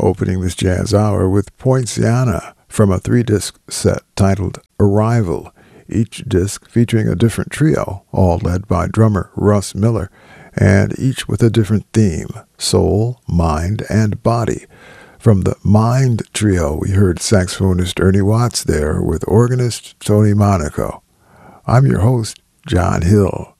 opening this jazz hour with Poinciana from a 3-disc set titled Arrival, each disc featuring a different trio, all led by drummer Russ Miller, and each with a different theme: soul, mind, and body. From the Mind Trio, we heard saxophonist Ernie Watts there with organist Tony Monaco. I'm your host, John Hill.